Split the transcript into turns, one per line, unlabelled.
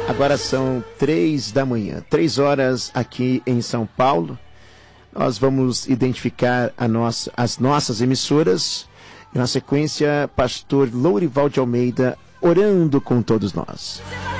Agora são 3 da manhã, 3 horas aqui em São Paulo. Nós vamos identificar as nossas emissoras. E na sequência, pastor Lourival de Almeida orando com todos nós.